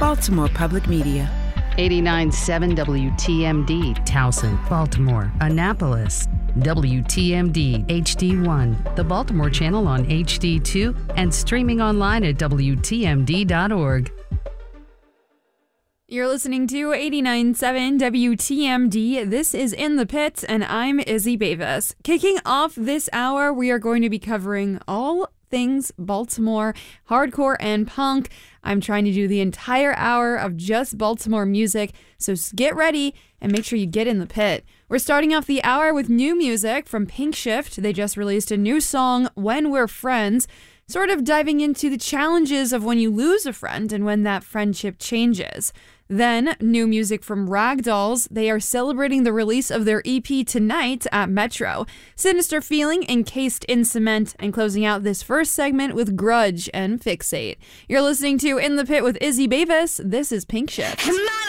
Baltimore Public Media. 89.7 WTMD, Towson, Baltimore, Annapolis. WTMD HD1, the Baltimore channel on HD2, and streaming online at WTMD.org. You're listening to 89.7 WTMD. This is In the Pit, and I'm Izzy Bavis. Kicking off this hour, we are going to be covering all things Baltimore, hardcore and punk. I'm trying to do the entire hour of just Baltimore music, so get ready and make sure you get in the pit. We're starting off the hour with new music from Pink Shift. They just released a new song, When We're Friends, sort of diving into the challenges of when you lose a friend and when that friendship changes. Then, new music from Ragdolls. They are celebrating the release of their EP tonight at Metro. Sinister Feeling, Encased in Cement, and closing out this first segment with Grudge and Fixate. You're listening to In the Pit with Izzy Bavis. This is Pink Shift.